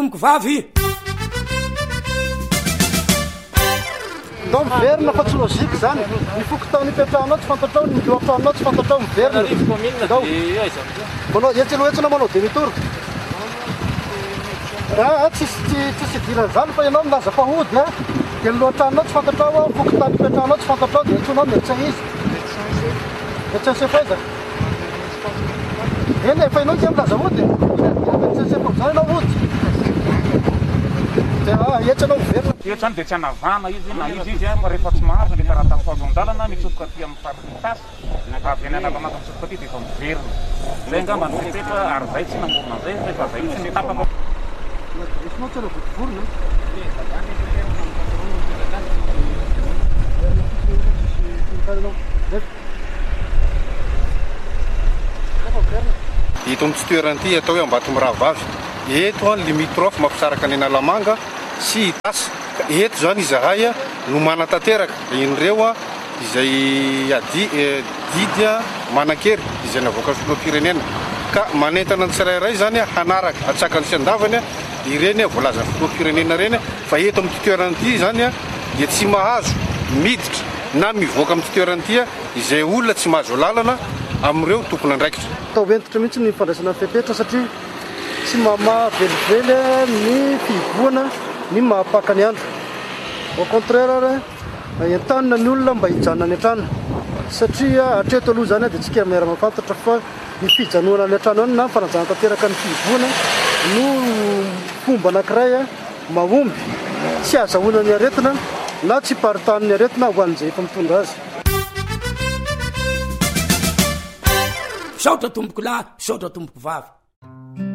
Tomboko vavy ndao miverina fa tsy lôzika zany mifoky tao nipetrahanao tsy fantatrao niloatranao tsy fantatrao miverina ndao manao etsina manao demi-tour tsisy idirany zany fa ianao milaza fahody a de niloatranao tsy fantatrao mifoky tao nipetrahanao tsy fantatrao de antsonao médecin izy médecin chef aiza eny fa ianao dia milaza hody médecin chef am'zany ianao hody etsanao miverina zany de tsy anavana izy na izy rehefa tsy mahazo le karaha tafazon-dalana mitsofoka aty amin'ny fariny tasy avy any anavana mitsofoka aty de efa miverina zay angamba ny fepetra ary zay tsy namorona zay rehefa zay tsy netapako esinao tsara votivorona ito amin'ny toerany ity atao hoe Ambato Miravavy eto ny limitrophe mampisaraka ny Analamanga sy Itasy eto zany izahay no manatanteraka inireo izay didy manan-kery izay navoaka filoham-pirenena ka manentana ny tsirairay zany hanaraka atsakany sy andavany ireny voalaza filoham-pirenena reny fa eto amin'ny toerany ity zany dia tsy mahazo miditra na mivoaka amin'ny toerany ity izay olona tsy mahazo lalana amin'ireo tompony andraikitra atao entitra mihitsy ny fandraisana fepetra satria tsy mahavelively ny fivoana ny mahapaka ny andro au contraire entanina ny olona mba hijanona ny an-trano satria hatreto aloha zany dia tsika miara-mafantatra fa ny fijanoana ny an-trano any na fanajana tanteraka ny fivoana no fomba anankiray mahomby tsy azahoana ny aretina na tsy paritany ny aretina ho an'izay efa mitondra azy saotra tomboko lahy saotra tomboko vavy